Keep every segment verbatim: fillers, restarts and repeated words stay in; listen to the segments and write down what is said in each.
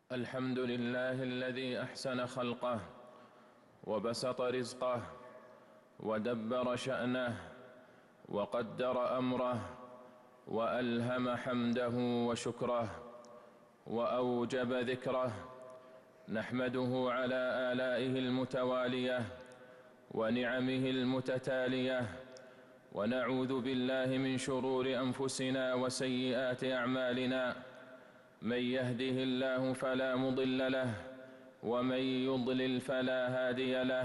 الحمد لله الذي أحسن خلقه وبسط رزقه ودبر شأنه وقدر أمره وألهم حمده وشكره وأوجب ذكره. نحمده على آلائه المتوالية ونعمه المتتالية، ونعوذ بالله من شرور أنفسنا وسيئات أعمالنا. من يهده الله فلا مضل له، ومن يضلل فلا هادي له.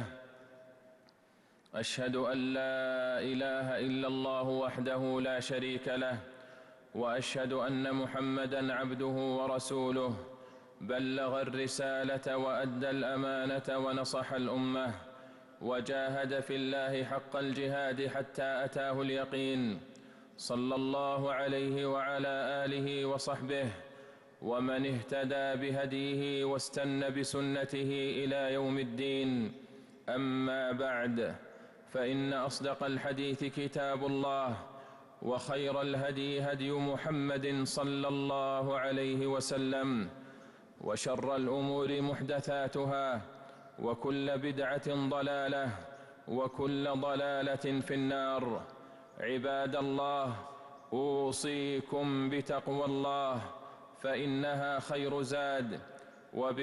أشهد أن لا إله إلا الله وحده لا شريك له، وأشهد أن محمدًا عبده ورسوله، بلغ الرسالة وأدى الأمانة ونصح الأمة، وجاهد في الله حق الجهاد حتى أتاه اليقين. صلى الله عليه وعلى آله وصحبه ومن اهتدى بهديه واستنى بسنته إلى يوم الدين. أما بعد، فإن أصدق الحديث كتاب الله، وخير الهدي هدي محمد صلى الله عليه وسلم، وشر الأمور محدثاتها، وكل بدعة ضلالة، وكل ضلالة في النار. عباد الله، أوصيكم بتقوى الله، فإنها خير زاد.